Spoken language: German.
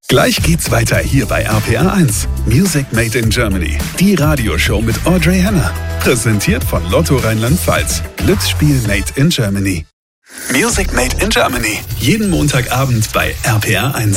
Gleich geht's weiter hier bei RPR 1. Music Made in Germany. Die Radioshow mit Audrey Henner. Präsentiert von Lotto Rheinland-Pfalz. Glücksspiel Made in Germany. Music Made in Germany. Jeden Montagabend bei RPR 1.